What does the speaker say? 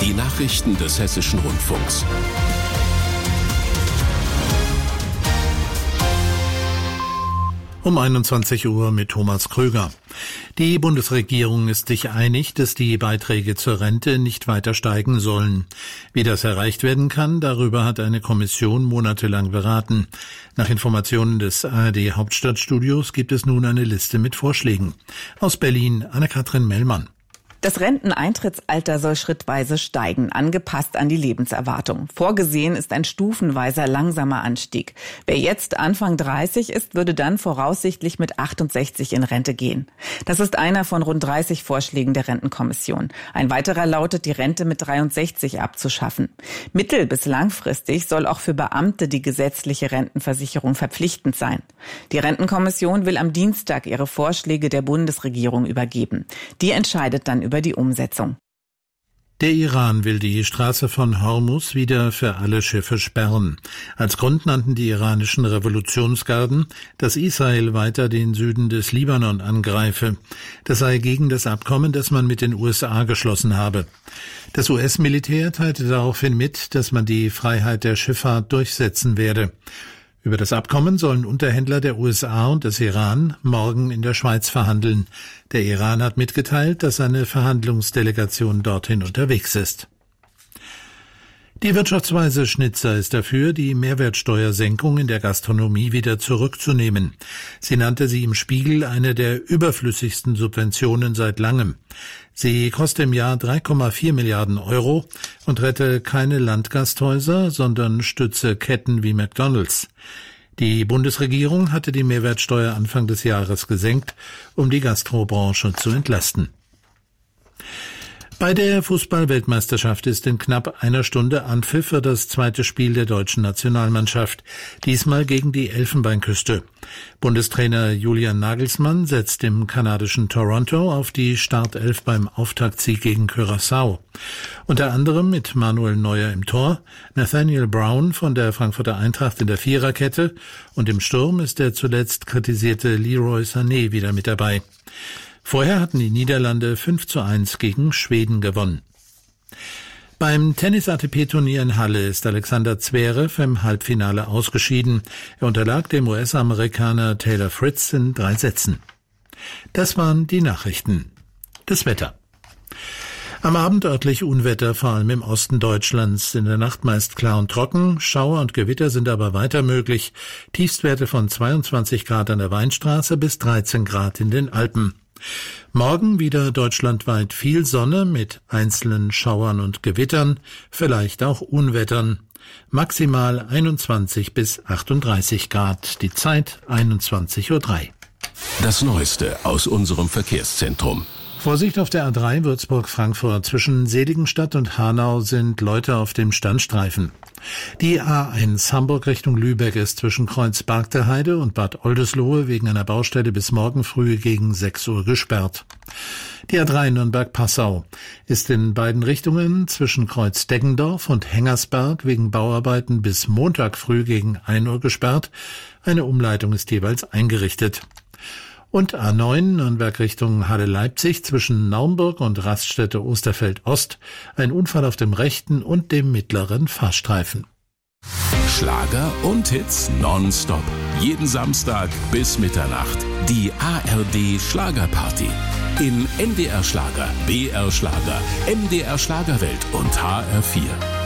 Die Nachrichten des Hessischen Rundfunks. Um 21 Uhr mit Thomas Kröger. Die Bundesregierung ist sich einig, dass die Beiträge zur Rente nicht weiter steigen sollen. Wie das erreicht werden kann, darüber hat eine Kommission monatelang beraten. Nach Informationen des ARD Hauptstadtstudios gibt es nun eine Liste mit Vorschlägen. Aus Berlin, Anne-Kathrin Mellmann. Das Renteneintrittsalter soll schrittweise steigen, angepasst an die Lebenserwartung. Vorgesehen ist ein stufenweiser, langsamer Anstieg. Wer jetzt Anfang 30 ist, würde dann voraussichtlich mit 68 in Rente gehen. Das ist einer von rund 30 Vorschlägen der Rentenkommission. Ein weiterer lautet, die Rente mit 63 abzuschaffen. Mittel- bis langfristig soll auch für Beamte die gesetzliche Rentenversicherung verpflichtend sein. Die Rentenkommission will am Dienstag ihre Vorschläge der Bundesregierung übergeben. Die entscheidet dann über die Umsetzung. Der Iran will die Straße von Hormuz wieder für alle Schiffe sperren. Als Grund nannten die iranischen Revolutionsgarden, dass Israel weiter den Süden des Libanon angreife. Das sei gegen das Abkommen, das man mit den USA geschlossen habe. Das US-Militär teilte daraufhin mit, dass man die Freiheit der Schifffahrt durchsetzen werde. Über das Abkommen sollen Unterhändler der USA und des Iran morgen in der Schweiz verhandeln. Der Iran hat mitgeteilt, dass eine Verhandlungsdelegation dorthin unterwegs ist. Die Wirtschaftsweise Schnitzer ist dafür, die Mehrwertsteuersenkung in der Gastronomie wieder zurückzunehmen. Sie nannte sie im Spiegel eine der überflüssigsten Subventionen seit langem. Sie kostet im Jahr 3,4 Milliarden Euro und rette keine Landgasthäuser, sondern stütze Ketten wie McDonald's. Die Bundesregierung hatte die Mehrwertsteuer Anfang des Jahres gesenkt, um die Gastrobranche zu entlasten. Bei der Fußball-Weltmeisterschaft ist in knapp einer Stunde Anpfiff für das zweite Spiel der deutschen Nationalmannschaft, diesmal gegen die Elfenbeinküste. Bundestrainer Julian Nagelsmann setzt im kanadischen Toronto auf die Startelf beim Auftaktsieg gegen Curaçao. Unter anderem mit Manuel Neuer im Tor, Nathaniel Brown von der Frankfurter Eintracht in der Viererkette und im Sturm ist der zuletzt kritisierte Leroy Sané wieder mit dabei. Vorher hatten die Niederlande 5:1 gegen Schweden gewonnen. Beim Tennis-ATP-Turnier in Halle ist Alexander Zverev im Halbfinale ausgeschieden. Er unterlag dem US-Amerikaner Taylor Fritz in 3 Sätzen. Das waren die Nachrichten. Das Wetter. Am Abend örtlich Unwetter, vor allem im Osten Deutschlands. In der Nacht meist klar und trocken. Schauer und Gewitter sind aber weiter möglich. Tiefstwerte von 22 Grad an der Weinstraße bis 13 Grad in den Alpen. Morgen wieder deutschlandweit viel Sonne mit einzelnen Schauern und Gewittern, vielleicht auch Unwettern. Maximal 21 bis 38 Grad. Die Zeit 21:03 Uhr. Das Neueste aus unserem Verkehrszentrum. Vorsicht auf der A3 Würzburg-Frankfurt. Zwischen Seligenstadt und Hanau sind Leute auf dem Standstreifen. Die A1 Hamburg Richtung Lübeck ist zwischen Kreuz Bargteheide und Bad Oldesloe wegen einer Baustelle bis morgen früh gegen 6 Uhr gesperrt. Die A3 Nürnberg-Passau ist in beiden Richtungen zwischen Kreuz Deggendorf und Hengersberg wegen Bauarbeiten bis Montag früh gegen 1 Uhr gesperrt. Eine Umleitung ist jeweils eingerichtet. Und A9 Nürnberg Richtung Halle-Leipzig zwischen Naumburg und Raststätte Osterfeld-Ost. Ein Unfall auf dem rechten und dem mittleren Fahrstreifen. Schlager und Hits nonstop. Jeden Samstag bis Mitternacht. Die ARD Schlagerparty. In NDR Schlager, BR Schlager, MDR Schlagerwelt und HR4.